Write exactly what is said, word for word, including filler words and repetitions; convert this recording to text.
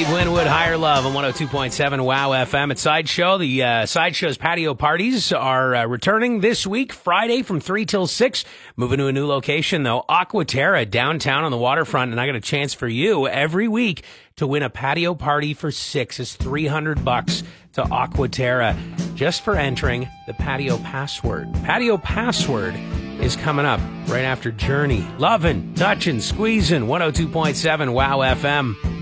Steve Winwood, Higher Love on one oh two point seven Wow F M. At Sideshow, the uh, Sideshow's patio parties are uh, returning this week, Friday from three till six. Moving to a new location, though, Aquaterra, downtown on the waterfront. And I got a chance for you every week to win a patio party for six. It's three hundred bucks to Aquaterra just for entering the patio password. Patio password is coming up right after Journey. Lovin', touchin', squeezin', one oh two point seven Wow F M.